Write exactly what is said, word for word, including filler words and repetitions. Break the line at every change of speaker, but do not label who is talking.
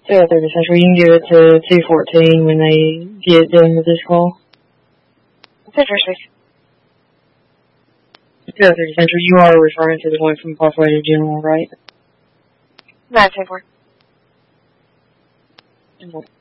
two oh three Central, you can give it to two fourteen when they get done with this call.
Central Street.
two oh three Central, you are referring to the one from Parkway to General, right?
nine ten four.